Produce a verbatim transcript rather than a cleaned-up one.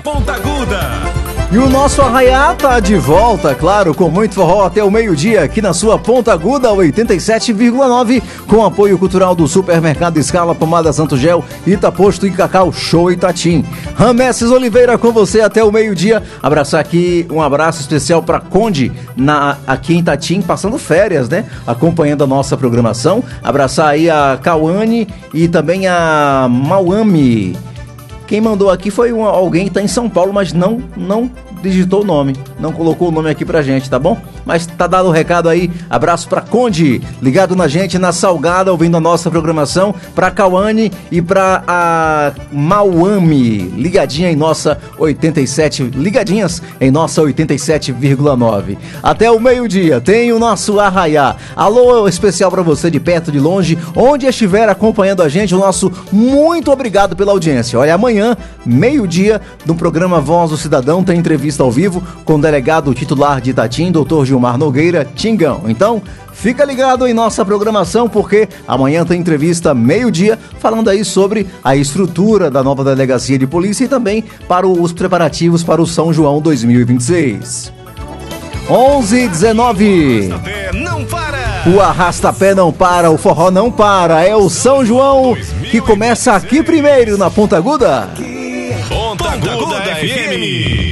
Ponta Aguda. E o nosso Arraiá tá de volta, claro, com muito forró até o meio-dia, aqui na sua Ponta Aguda, oitenta e sete vírgula nove, com apoio cultural do Supermercado Escala, Pomada Santo Gel, Itaposto e Cacau Show Itatim. Rameses Oliveira com você até o meio-dia. Abraçar aqui, um abraço especial para Conde, na, aqui em Itatim, passando férias, né? Acompanhando a nossa programação. Abraçar aí a Cauane e também a Mauami. Quem mandou aqui foi um, alguém que está em São Paulo, mas não, não digitou o nome, não colocou o nome aqui pra gente, tá bom? Mas tá dado o recado aí, abraço pra Conde, ligado na gente, na Salgada, ouvindo a nossa programação, pra Cauane e pra a Mauami, ligadinha em nossa oitenta e sete, ligadinhas em nossa oitenta e sete vírgula nove. Até o meio-dia, tem o nosso Arraiá. Alô especial pra você de perto, de longe, onde estiver acompanhando a gente, o nosso muito obrigado pela audiência. Olha, amanhã, meio-dia, no programa Voz do Cidadão, tem entrevista ao vivo com o delegado titular de Itatim, doutor Gilmar Nogueira Tingão. Então, fica ligado em nossa programação, porque amanhã tem entrevista meio-dia, falando aí sobre a estrutura da nova delegacia de polícia e também para os preparativos para o São João dois mil e vinte e seis. onze e dezenove. Não para. O Arrasta-Pé não para, o forró não para. É o São João que começa aqui primeiro na Ponta Aguda. Ponta Aguda F M.